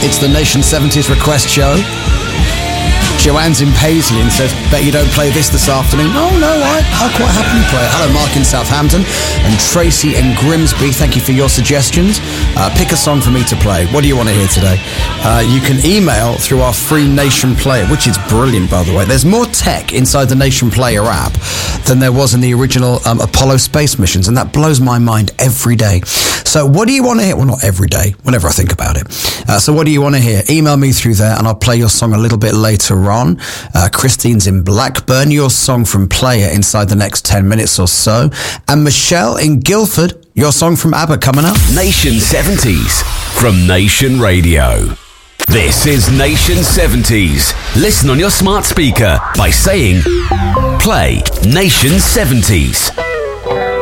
It's the Nation 70s request show. Joanne's in Paisley and says, bet you don't play this afternoon. Oh, no, I'll quite happily play it. Hello, Mark in Southampton and Tracy in Grimsby. Thank you for your suggestions. Pick a song for me to play. What do you want to hear today? You can email through our free Nation Player, which is brilliant, by the way. There's more tech inside the Nation Player app than there was in the original Apollo space missions, and that blows my mind every day. So what do you want to hear? Well, not every day, whenever I think about it. So what do you want to hear? Email me through there, and I'll play your song a little bit later on. Christine's in Blackburn, your song from Player inside the next 10 minutes or so. And Michelle in Guildford, your song from ABBA coming up. Nation 70s from Nation Radio. This is Nation 70s. Listen on your smart speaker by saying, play Nation 70s.